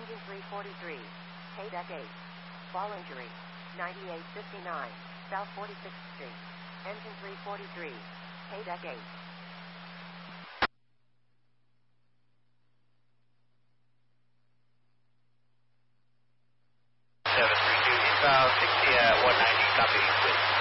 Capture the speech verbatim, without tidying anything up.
Engine three forty-three. Pay deck eight. Ball injury. ninety-eight fifty-nine. South forty-sixth Street. Engine three forty-three. Pay deck eight. seven three two, inbound sixty at one ninety, copy, switch.